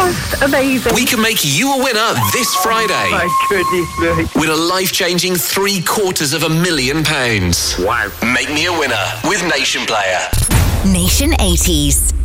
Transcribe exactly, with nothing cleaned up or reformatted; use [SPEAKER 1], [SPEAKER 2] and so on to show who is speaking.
[SPEAKER 1] just amazing.
[SPEAKER 2] We can make you a winner this Friday.
[SPEAKER 1] My goodness me.
[SPEAKER 2] Win a life-changing three quarters of a million pounds.
[SPEAKER 1] Wow.
[SPEAKER 2] Make me a winner with Nation Player.
[SPEAKER 3] Nation eighties.